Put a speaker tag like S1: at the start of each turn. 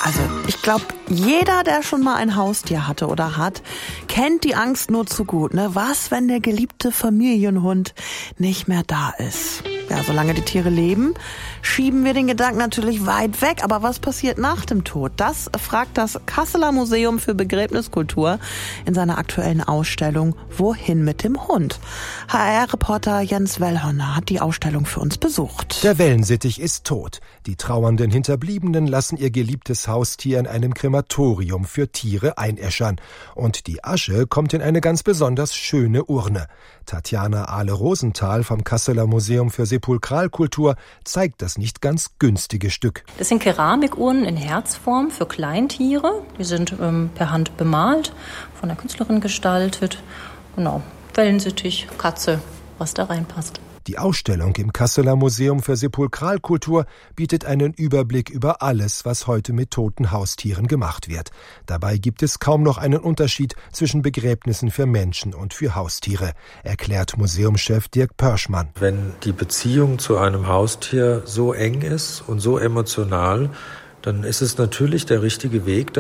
S1: Also ich glaube, jeder, der schon mal ein Haustier hatte oder hat, kennt die Angst nur zu gut. Ne? Was, wenn der geliebte Familienhund nicht mehr da ist? Ja, solange die Tiere leben, schieben wir den Gedanken natürlich weit weg. Aber was passiert nach dem Tod? Das fragt das Kasseler Museum für Begräbniskultur in seiner aktuellen Ausstellung Wohin mit dem Hund? HR-Reporter Jens Wellhorner hat die Ausstellung für uns besucht.
S2: Der Wellensittich ist tot. Die trauernden Hinterbliebenen lassen ihr geliebtes Haustier in einem Krematorium für Tiere einäschern. Und die Asche kommt in eine ganz besonders schöne Urne. Tatjana Ahle-Rosenthal vom Kasseler Museum für Sepulkralkultur zeigt das nicht ganz günstige Stück.
S3: Das sind Keramikurnen in Herzform für Kleintiere. Die sind per Hand bemalt, von der Künstlerin gestaltet. Genau, Wellensittich, Katze, was da reinpasst.
S2: Die Ausstellung im Kasseler Museum für Sepulkralkultur bietet einen Überblick über alles, was heute mit toten Haustieren gemacht wird. Dabei gibt es kaum noch einen Unterschied zwischen Begräbnissen für Menschen und für Haustiere, erklärt Museumschef Dirk Pörschmann.
S4: Wenn die Beziehung zu einem Haustier so eng ist und so emotional, dann ist es natürlich der richtige Weg,